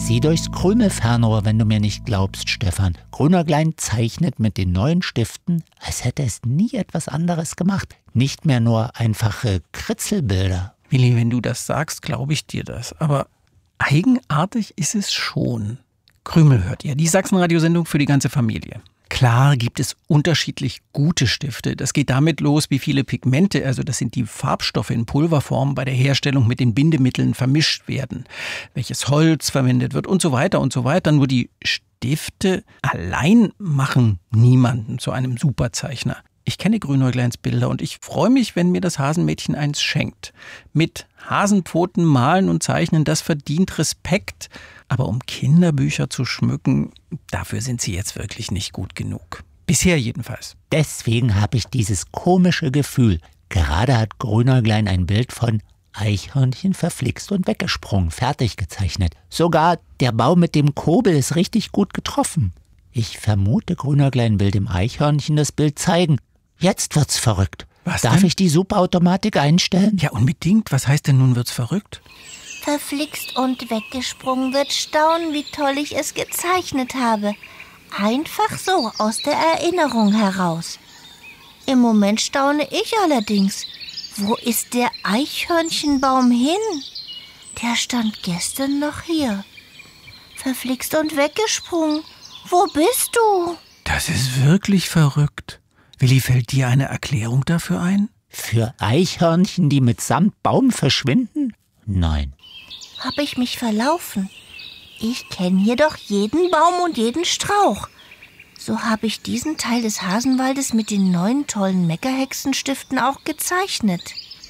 Sieh durchs Krümelfernrohr, wenn du mir nicht glaubst, Stefan. Grünäuglein zeichnet mit den neuen Stiften, als hätte es nie etwas anderes gemacht. Nicht mehr nur einfache Kritzelbilder. Willi, wenn du das sagst, glaube ich dir das. Aber eigenartig ist es schon. Krümel hört ihr, die Sachsenradiosendung für die ganze Familie. Klar gibt es unterschiedlich gute Stifte. Das geht damit los, wie viele Pigmente, also das sind die Farbstoffe in Pulverform, bei der Herstellung mit den Bindemitteln vermischt werden. Welches Holz verwendet wird und so weiter und so weiter. Nur die Stifte allein machen niemanden zu einem Superzeichner. Ich kenne Grünäugleins Bilder und ich freue mich, wenn mir das Hasenmädchen eins schenkt. Mit Hasenpfoten malen und zeichnen, das verdient Respekt. Aber um Kinderbücher zu schmücken, dafür sind sie jetzt wirklich nicht gut genug. Bisher jedenfalls. Deswegen habe ich dieses komische Gefühl. Gerade hat Grünäuglein ein Bild von Eichhörnchen verflixt und weggesprungen, fertig gezeichnet. Sogar der Baum mit dem Kobel ist richtig gut getroffen. Ich vermute, Grünäuglein will dem Eichhörnchen das Bild zeigen. Jetzt wird's verrückt. Was Darf denn? ich die Superautomatik einstellen? Ja, unbedingt. Was heißt denn nun wird's verrückt? Verflixt und weggesprungen wird staunen, wie toll ich es gezeichnet habe. Einfach so, aus der Erinnerung heraus. Im Moment staune ich allerdings. Wo ist der Eichhörnchenbaum hin? Der stand gestern noch hier. Verflixt und weggesprungen. Wo bist du? Das ist wirklich verrückt. Willi, fällt dir eine Erklärung dafür ein? Für Eichhörnchen, die mitsamt Baum verschwinden? Nein. Hab ich mich verlaufen? Ich kenne hier doch jeden Baum und jeden Strauch. So habe ich diesen Teil des Hasenwaldes mit den neuen tollen Meckerhexenstiften auch gezeichnet.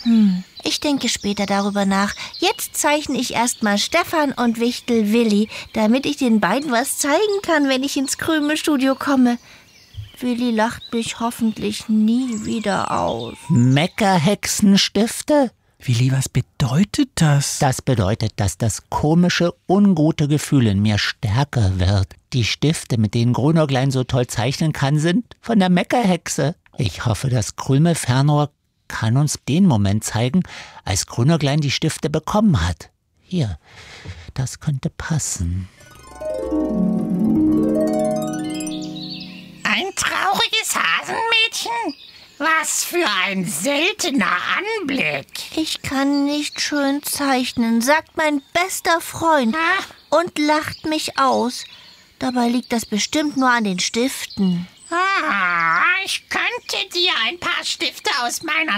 Ich denke später darüber nach. Jetzt zeichne ich erstmal Stefan und Wichtel Willi, damit ich den beiden was zeigen kann, wenn ich ins Krümelstudio komme. Willi lacht mich hoffentlich nie wieder aus. Meckerhexenstifte? Willi, was bedeutet das? Das bedeutet, dass das komische, ungute Gefühl in mir stärker wird. Die Stifte, mit denen Grünäuglein so toll zeichnen kann, sind von der Meckerhexe. Ich hoffe, das Krümelfernrohr kann uns den Moment zeigen, als Grünäuglein die Stifte bekommen hat. Hier, das könnte passen. Ein trauriges Hasenmädchen? Was für ein seltener Anblick. Ich kann nicht schön zeichnen, sagt mein bester Freund und lacht mich aus. Dabei liegt das bestimmt nur an den Stiften. Ich könnte dir ein paar Stifte aus meiner